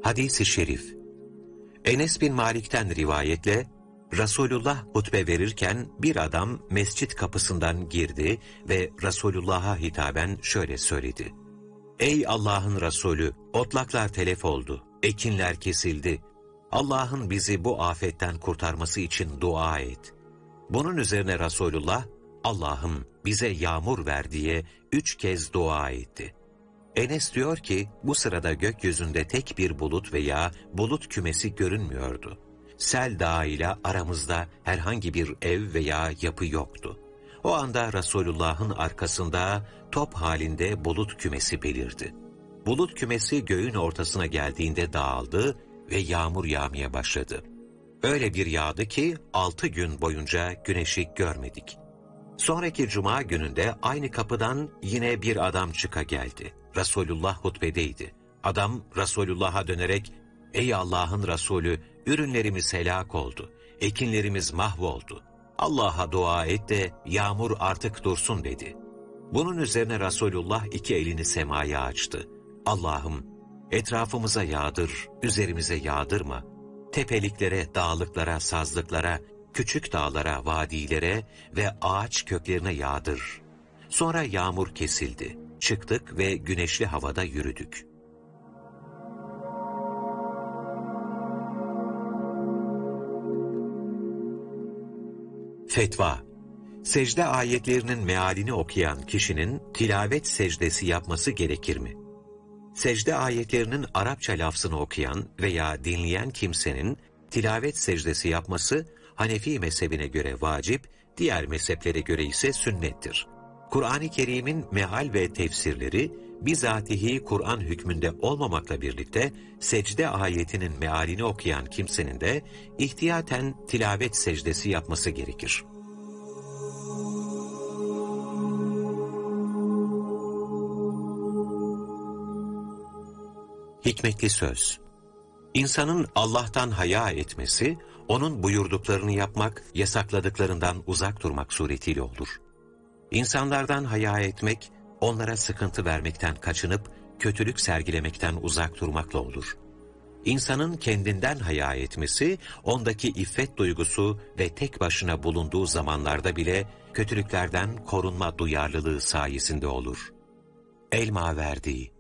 Hadis-i Şerif Enes bin Malik'ten rivayetle, Resulullah hutbe verirken bir adam mescit kapısından girdi ve Resulullah'a hitaben şöyle söyledi. Ey Allah'ın Resulü, otlaklar telef oldu, ekinler kesildi. Allah'ın bizi bu afetten kurtarması için dua et. Bunun üzerine Resulullah, Allah'ım bize yağmur ver diye 3 kez dua etti. Enes diyor ki, bu sırada gökyüzünde tek bir bulut veya bulut kümesi görünmüyordu. Sel dağıyla aramızda herhangi bir ev veya yapı yoktu. O anda Resulullah'ın arkasında top halinde bulut kümesi belirdi. Bulut kümesi göğün ortasına geldiğinde dağıldı ve yağmur yağmaya başladı. Öyle bir yağdı ki 6 gün boyunca güneşi görmedik. Sonraki cuma gününde aynı kapıdan yine bir adam çıka geldi. Resulullah hutbedeydi. Adam Resulullah'a dönerek, ''Ey Allah'ın Resulü, ürünlerimiz helak oldu, ekinlerimiz mahvoldu. Allah'a dua et de yağmur artık dursun.'' dedi. Bunun üzerine Resulullah 2 elini semaya açtı. ''Allah'ım, etrafımıza yağdır, üzerimize yağdırma. Tepeliklere, dağlıklara, sazlıklara, küçük dağlara, vadilere ve ağaç köklerine yağdır.'' Sonra yağmur kesildi. Çıktık ve güneşli havada yürüdük. Fetva: secde ayetlerinin mealini okuyan kişinin tilavet secdesi yapması gerekir mi? Secde ayetlerinin Arapça lafzını okuyan veya dinleyen kimsenin tilavet secdesi yapması Hanefi mezhebine göre vacip, diğer mezheplere göre ise sünnettir. Kur'an-ı Kerim'in meal ve tefsirleri bizatihi Kur'an hükmünde olmamakla birlikte secde ayetinin mealini okuyan kimsenin de ihtiyaten tilavet secdesi yapması gerekir. Hikmetli söz: İnsanın Allah'tan haya etmesi, onun buyurduklarını yapmak, yasakladıklarından uzak durmak suretiyle olur. İnsanlardan haya etmek, onlara sıkıntı vermekten kaçınıp, kötülük sergilemekten uzak durmakla olur. İnsanın kendinden haya etmesi, ondaki iffet duygusu ve tek başına bulunduğu zamanlarda bile kötülüklerden korunma duyarlılığı sayesinde olur. El-Maverdi